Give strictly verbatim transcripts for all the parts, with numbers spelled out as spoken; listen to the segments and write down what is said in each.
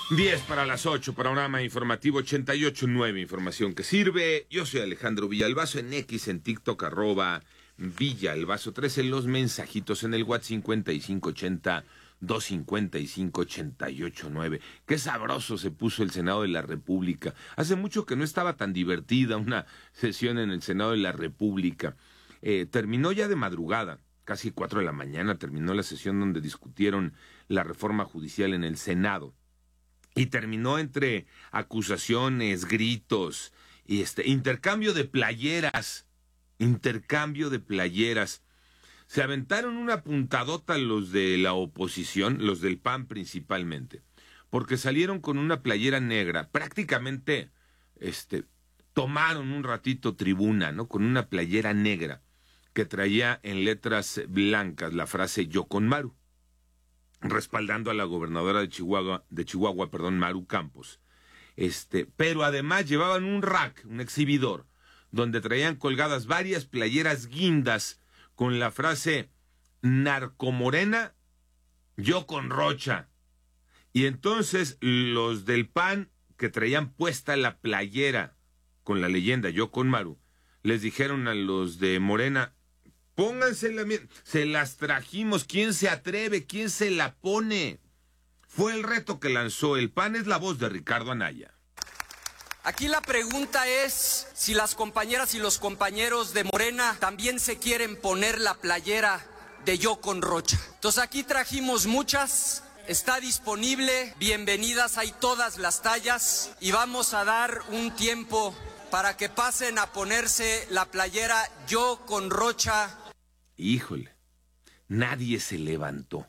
diez para las ocho, panorama informativo ochenta y ocho punto nueve, información que sirve. Yo soy Alejandro Villalbazo, en X, en TikTok, arroba Villalbazo trece, los mensajitos en el WhatsApp cincuenta y cinco ochenta, doscientos cincuenta y cinco, ochenta y ocho nueve. Qué sabroso se puso el Senado de la República. Hace mucho que no estaba tan divertida una sesión en el Senado de la República. Eh, terminó ya de madrugada, casi cuatro de la mañana, terminó la sesión donde discutieron la reforma judicial en el Senado. Y terminó entre acusaciones, gritos, y este intercambio de playeras, intercambio de playeras. Se aventaron una puntadota los de la oposición, los del P A N principalmente, porque salieron con una playera negra, prácticamente este, tomaron un ratito tribuna, ¿no? Con una playera negra que traía en letras blancas la frase "Yo con Maru", respaldando a la gobernadora de Chihuahua, de Chihuahua, perdón, Maru Campos. Este, pero además llevaban un rack, un exhibidor, donde traían colgadas varias playeras guindas con la frase "Narcomorena, yo con Rocha". Y entonces los del P A N, que traían puesta la playera con la leyenda "Yo con Maru", les dijeron a los de Morena: pónganse la mía, se las trajimos, ¿quién se atreve? ¿Quién se la pone? Fue el reto que lanzó el P A N, es la voz de Ricardo Anaya. Aquí la pregunta es si las compañeras y los compañeros de Morena también se quieren poner la playera de "Yo con Rocha". Entonces aquí trajimos muchas, está disponible, bienvenidas, hay todas las tallas y vamos a dar un tiempo para que pasen a ponerse la playera "Yo con Rocha". Híjole, nadie se levantó.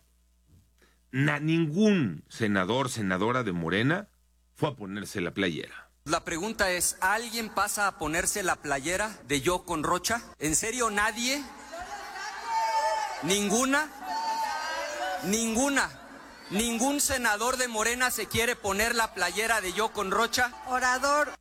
Na, ningún senador, senadora de Morena fue a ponerse la playera. La pregunta es, ¿alguien pasa a ponerse la playera de "Yo con Rocha"? ¿En serio nadie? ¿Ninguna? ¿Ninguna? ¿Ningún senador de Morena se quiere poner la playera de "Yo con Rocha"? Orador.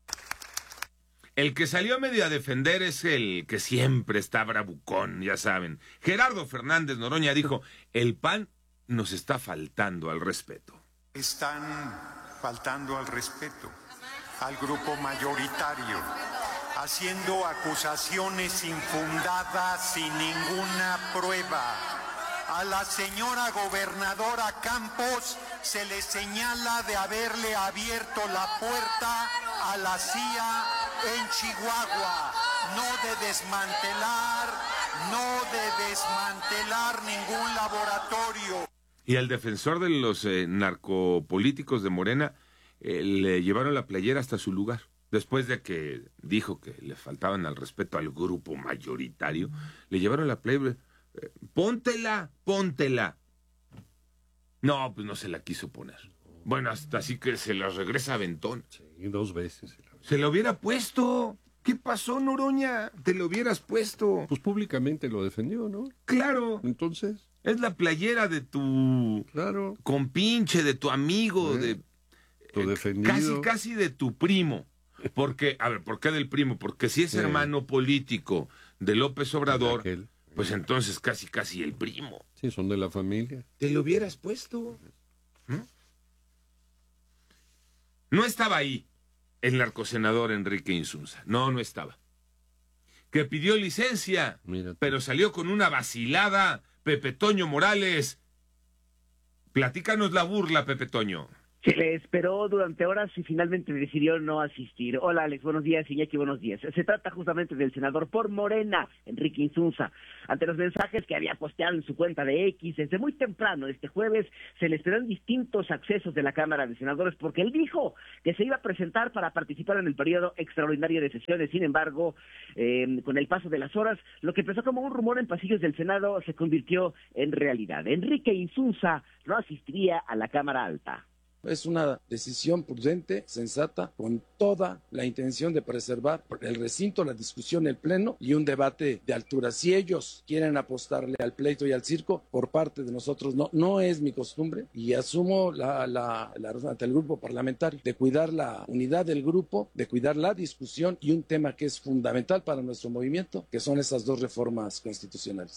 El que salió medio a defender es el que siempre está bravucón, ya saben. Gerardo Fernández Noroña dijo: el P A N nos está faltando al respeto. Están faltando al respeto al grupo mayoritario, haciendo acusaciones infundadas sin ninguna prueba. A la señora gobernadora Campos se le señala de haberle abierto la puerta a la C I A en Chihuahua, no de desmantelar, no de desmantelar ningún laboratorio. Y al defensor de los eh, narcopolíticos de Morena eh, le llevaron la playera hasta su lugar. Después de que dijo que le faltaban al respeto al grupo mayoritario, le llevaron la playera. Eh, póntela, póntela. No, pues no se la quiso poner. Bueno, hasta así que se la regresa a Aventón. Sí, dos veces. Se la hubiera puesto. ¿Qué pasó, Noroña? Te lo hubieras puesto. Pues públicamente lo defendió, ¿no? Claro. Entonces. Es la playera de tu Claro. compinche, de tu amigo, ¿Eh? de Tu eh, defendido. casi, casi de tu primo. Porque, a ver, ¿por qué del primo? Porque si es Sí. hermano político de López Obrador, Aquel. pues entonces casi, casi el primo. Sí, son de la familia. Te lo hubieras puesto. ¿Mm? No estaba ahí el narcosenador Enrique Insunza. No, no estaba. Que pidió licencia, Mira tú. pero salió con una vacilada. Pepe Toño Morales. Platícanos la burla, Pepe Toño. Se le esperó durante horas y finalmente decidió no asistir. Hola, Alex, buenos días. Iñaki, buenos días. Se trata justamente del senador por Morena, Enrique Insunza. Ante los mensajes que había posteado en su cuenta de X, desde muy temprano este jueves, se le esperó en distintos accesos de la Cámara de Senadores porque él dijo que se iba a presentar para participar en el periodo extraordinario de sesiones. Sin embargo, eh, con el paso de las horas, lo que empezó como un rumor en pasillos del Senado se convirtió en realidad. Enrique Insunza no asistiría a la Cámara Alta. Es una decisión prudente, sensata, con toda la intención de preservar el recinto, la discusión, el pleno y un debate de altura. Si ellos quieren apostarle al pleito y al circo, por parte de nosotros no, no es mi costumbre y asumo la, la, la ante el grupo parlamentario de cuidar la unidad del grupo, de cuidar la discusión y un tema que es fundamental para nuestro movimiento, que son esas dos reformas constitucionales.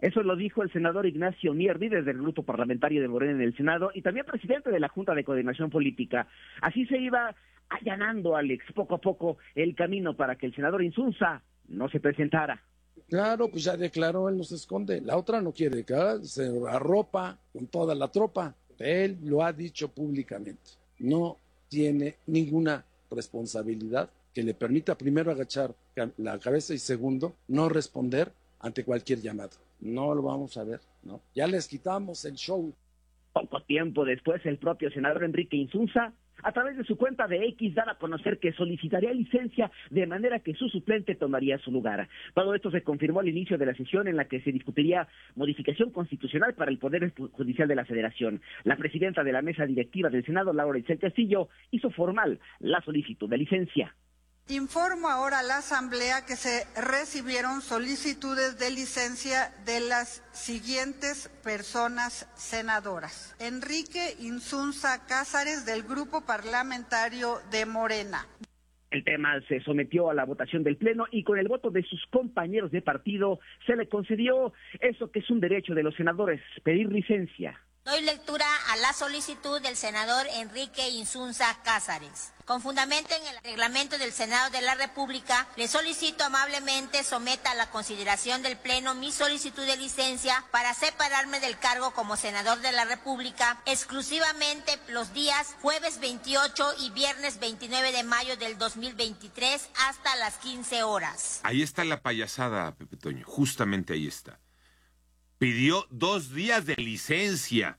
Eso lo dijo el senador Ignacio Mier, líder del grupo parlamentario de Morena en el Senado y también presidente de la Junta de Coordinación Política. Así se iba allanando, Alex, poco a poco el camino para que el senador Insunza no se presentara. Claro, pues ya declaró, él no se esconde. La otra no quiere declarar, se arropa con toda la tropa. Él lo ha dicho públicamente. No tiene ninguna responsabilidad que le permita primero agachar la cabeza y segundo, no responder ante cualquier llamado. No lo vamos a ver, ¿no? Ya les quitamos el show. Poco tiempo después, el propio senador Enrique Insunza, a través de su cuenta de X, daba a conocer que solicitaría licencia de manera que su suplente tomaría su lugar. Todo esto se confirmó al inicio de la sesión en la que se discutiría modificación constitucional para el Poder Judicial de la Federación. La presidenta de la mesa directiva del Senado, Laura Itzel Castillo, hizo formal la solicitud de licencia. Informo ahora a la Asamblea que se recibieron solicitudes de licencia de las siguientes personas senadoras. Enrique Insunza Cázares, del Grupo Parlamentario de Morena. El tema se sometió a la votación del Pleno y con el voto de sus compañeros de partido se le concedió eso que es un derecho de los senadores, pedir licencia. Doy lectura a la solicitud del senador Enrique Insunza Cázares. Con fundamento en el reglamento del Senado de la República, le solicito amablemente someta a la consideración del Pleno mi solicitud de licencia para separarme del cargo como senador de la República exclusivamente los días jueves veintiocho y viernes veintinueve de mayo del dos mil veintitrés hasta las quince horas. Ahí está la payasada, Pepe Toño, justamente ahí está. Pidió dos días de licencia.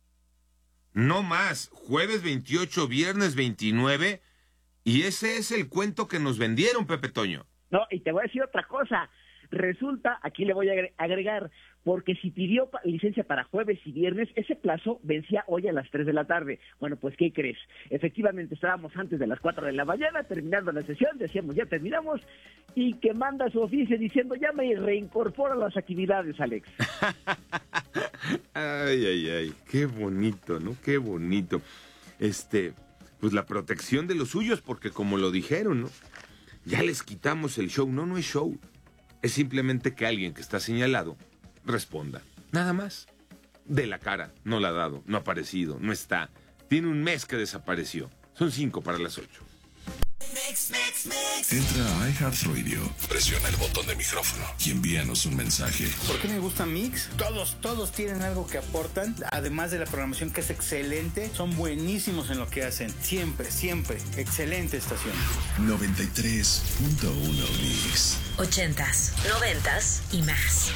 No más. Jueves veintiocho, viernes veintinueve. Y ese es el cuento que nos vendieron, Pepe Toño. No, y te voy a decir otra cosa. Resulta, aquí le voy a agregar, porque si pidió licencia para jueves y viernes, ese plazo vencía hoy a las tres de la tarde. Bueno, pues, ¿qué crees? Efectivamente, estábamos antes de las cuatro de la mañana, terminando la sesión, decíamos, ya terminamos, y que manda su oficio diciendo, ya me reincorporo a las actividades, Alex. Ay, ay, ay, qué bonito, ¿no? Qué bonito. Este, pues la protección de los suyos, porque como lo dijeron, ¿no? Ya les quitamos el show. No, no es show. Es simplemente que alguien que está señalado responda. Nada más. De la cara. No la ha dado. No ha aparecido. No está. Tiene un mes que desapareció. Son cinco para las ocho. Entra a iHeartRadio, presiona el botón de micrófono y envíanos un mensaje. ¿Por qué me gusta Mix? Todos, todos tienen algo que aportan, además de la programación que es excelente, son buenísimos en lo que hacen. Siempre, siempre. Excelente estación. noventa y tres punto uno Mix. Ochentas, noventas y más.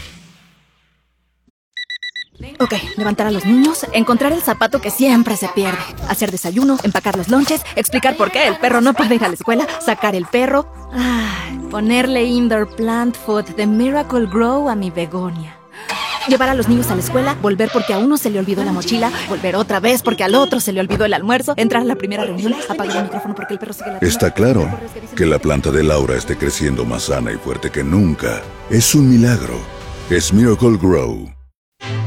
Ok, levantar a los niños, encontrar el zapato que siempre se pierde, hacer desayuno, empacar los lonches, explicar por qué el perro no puede ir a la escuela, sacar el perro, ay, ponerle indoor plant food de Miracle Grow a mi begonia. Llevar a los niños a la escuela, volver porque a uno se le olvidó la mochila, volver otra vez porque al otro se le olvidó el almuerzo, entrar a la primera reunión, apagar el micrófono porque el perro sigue la... Está claro que la planta de Laura esté creciendo más sana y fuerte que nunca. Es un milagro. Es Miracle Grow.